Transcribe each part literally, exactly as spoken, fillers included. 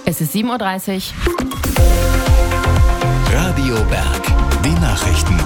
Es ist sieben Uhr dreißig. Radio Berg, die Nachrichten.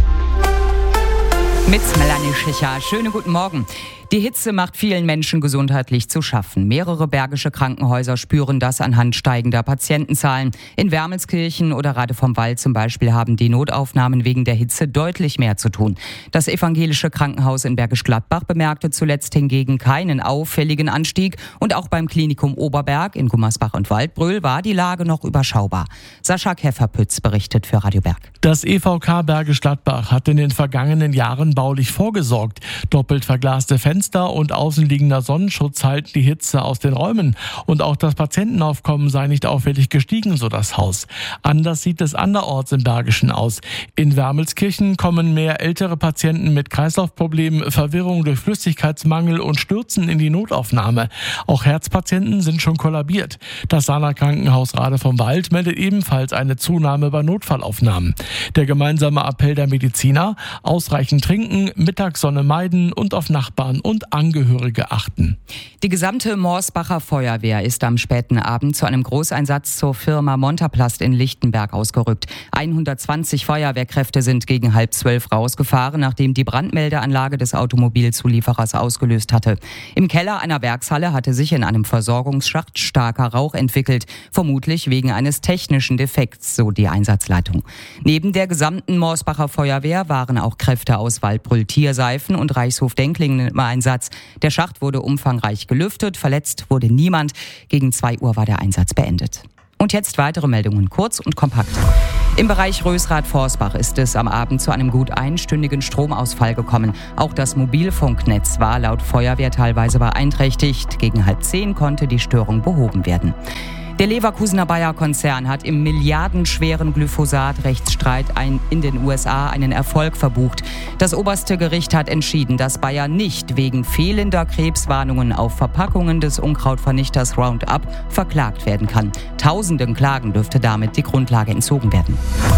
Mit Melanie Schicher. Schönen guten Morgen. Die Hitze macht vielen Menschen gesundheitlich zu schaffen. Mehrere bergische Krankenhäuser spüren das anhand steigender Patientenzahlen. In Wermelskirchen oder Rade vom Wald zum Beispiel haben die Notaufnahmen wegen der Hitze deutlich mehr zu tun. Das evangelische Krankenhaus in Bergisch Gladbach bemerkte zuletzt hingegen keinen auffälligen Anstieg. Und auch beim Klinikum Oberberg in Gummersbach und Waldbröl war die Lage noch überschaubar. Sascha Käferpütz berichtet für Radio Berg. Das E V K Bergisch Gladbach hat in den vergangenen Jahren baulich vorgesorgt. Doppelt verglaste Fenster und außenliegender Sonnenschutz halten die Hitze aus den Räumen. Und auch das Patientenaufkommen sei nicht auffällig gestiegen, so das Haus. Anders sieht es anderorts im Bergischen aus. In Wermelskirchen kommen mehr ältere Patienten mit Kreislaufproblemen, Verwirrung durch Flüssigkeitsmangel und Stürzen in die Notaufnahme. Auch Herzpatienten sind schon kollabiert. Das Sana Krankenhaus Rade vom Wald meldet ebenfalls eine Zunahme bei Notfallaufnahmen. Der gemeinsame Appell der Mediziner: ausreichend trinken, Mittagssonne meiden und auf Nachbarn und Angehörige achten. Die gesamte Morsbacher Feuerwehr ist am späten Abend zu einem Großeinsatz zur Firma Montaplast in Lichtenberg ausgerückt. hundertzwanzig Feuerwehrkräfte sind gegen halb zwölf rausgefahren, nachdem die Brandmeldeanlage des Automobilzulieferers ausgelöst hatte. Im Keller einer Werkshalle hatte sich in einem Versorgungsschacht starker Rauch entwickelt, vermutlich wegen eines technischen Defekts, so die Einsatzleitung. Neben der gesamten Morsbacher Feuerwehr waren auch Kräfte aus Waldbröl Tierseifen und Reichshof Denklingen im Einsatz. Der Schacht wurde umfangreich gelüftet, verletzt wurde niemand. Gegen zwei Uhr war der Einsatz beendet. Und jetzt weitere Meldungen, kurz und kompakt. Im Bereich Rösrath-Forsbach ist es am Abend zu einem gut einstündigen Stromausfall gekommen. Auch das Mobilfunknetz war laut Feuerwehr teilweise beeinträchtigt. Gegen halb zehn konnte die Störung behoben werden. Der Leverkusener Bayer-Konzern hat im milliardenschweren Glyphosat-Rechtsstreit in den U S A einen Erfolg verbucht. Das oberste Gericht hat entschieden, dass Bayer nicht wegen fehlender Krebswarnungen auf Verpackungen des Unkrautvernichters Roundup verklagt werden kann. Tausenden Klagen dürfte damit die Grundlage entzogen werden.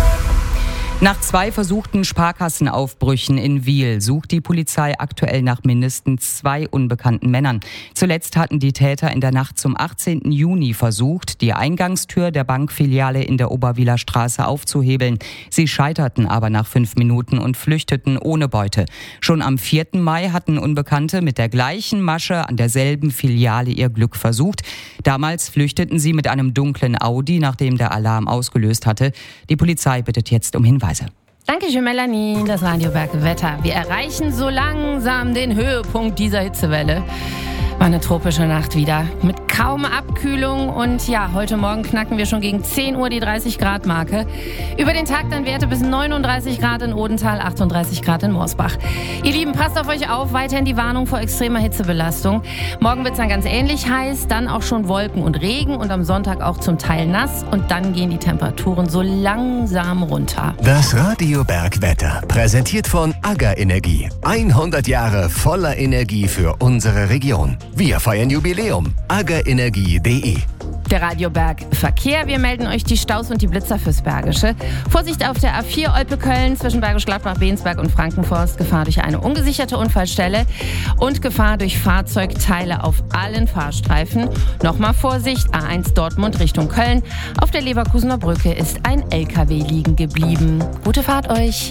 Nach zwei versuchten Sparkassenaufbrüchen in Wiel sucht die Polizei aktuell nach mindestens zwei unbekannten Männern. Zuletzt hatten die Täter in der Nacht zum achtzehnten Juni versucht, die Eingangstür der Bankfiliale in der Oberwieler Straße aufzuhebeln. Sie scheiterten aber nach fünf Minuten und flüchteten ohne Beute. Schon am vierten Mai hatten Unbekannte mit der gleichen Masche an derselben Filiale ihr Glück versucht. Damals flüchteten sie mit einem dunklen Audi, nachdem der Alarm ausgelöst hatte. Die Polizei bittet jetzt um Hinweise. Dankeschön, Melanie. Das Radio Berg Wetter. Wir erreichen so langsam den Höhepunkt dieser Hitzewelle. War eine tropische Nacht wieder mit kaum Abkühlung und ja, heute Morgen knacken wir schon gegen zehn Uhr die dreißig Grad Marke. Über den Tag dann Werte bis neununddreißig Grad in Odenthal, achtunddreißig Grad in Morsbach. Ihr Lieben, passt auf euch auf, weiterhin die Warnung vor extremer Hitzebelastung. Morgen wird es dann ganz ähnlich heiß, dann auch schon Wolken und Regen und am Sonntag auch zum Teil nass und dann gehen die Temperaturen so langsam runter. Das Radio Berg Wetter, präsentiert von AGA Energie. hundert Jahre voller Energie für unsere Region. Wir feiern Jubiläum. aga energie punkt de. Der Radio Berg Verkehr. Wir melden euch die Staus und die Blitzer fürs Bergische. Vorsicht auf der A vier Olpe-Köln zwischen Bergisch Gladbach, Bensberg und Frankenforst. Gefahr durch eine ungesicherte Unfallstelle und Gefahr durch Fahrzeugteile auf allen Fahrstreifen. Nochmal Vorsicht, A eins Dortmund Richtung Köln. Auf der Leverkusener Brücke ist ein L K W liegen geblieben. Gute Fahrt euch.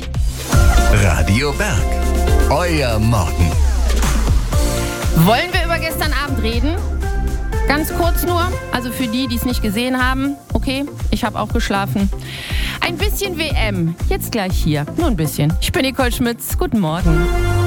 Radio Berg, euer Morgen. Wollen wir über gestern Abend reden? Ganz kurz nur, also für die, die es nicht gesehen haben. Okay, ich habe auch geschlafen. Ein bisschen W M, jetzt gleich hier, nur ein bisschen. Ich bin Nicole Schmitz, guten Morgen.